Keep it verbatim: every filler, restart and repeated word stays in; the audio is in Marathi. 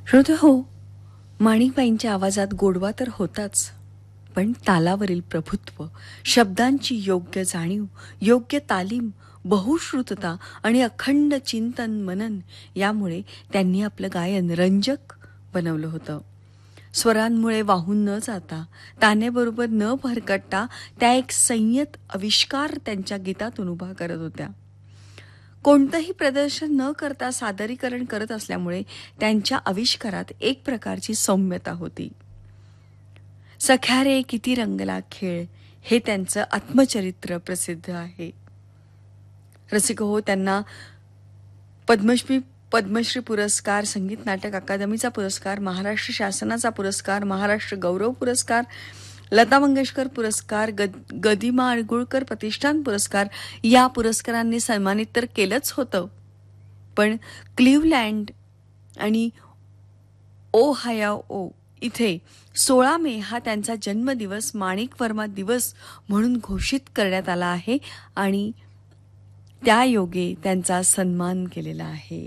श्रोते हो, माणिकबाईंच्या आवाजात गोडवा तर होताच, पण तालावरील प्रभुत्व, शब्दांची योग्य जाणीव, योग्य तालीम, बहुश्रुतता आणि अखंड चिंतन मनन यामुळे त्यांनी आपलं गायन रंजक बनवलं होतं. स्वरांमुळे वाहून न जाता, तानेबरोबर न भरकटता त्या एक संयत आविष्कार त्यांच्या गीतातून उभा करत होत्या. कोणतंही प्रदर्शन न करता सादरीकरण करत असल्यामुळे त्यांच्या आविष्कारात एक प्रकारची सौम्यता होती. सख्या रे किती रंगला खेळ हे त्यांचं आत्मचरित्र प्रसिद्ध आहे. रसिक हो, त्यांना पद्मश्री पद्मश्री पुरस्कार, संगीत नाटक अकादमीचा पुरस्कार, महाराष्ट्र शासनाचा पुरस्कार, महाराष्ट्र गौरव पुरस्कार, लता मंगेशकर पुरस्कार, गद गदिमा अडगुळकर प्रतिष्ठान पुरस्कार या पुरस्कारांनी सन्मानित तर केलंच होतं. पण क्लिव्हलँड आणि ओहायो इथे सोळा मे हा त्यांचा जन्मदिवस माणिक वर्मा दिवस म्हणून घोषित करण्यात आला आहे आणि त्या योगे त्यांचा सन्मान केलेला आहे.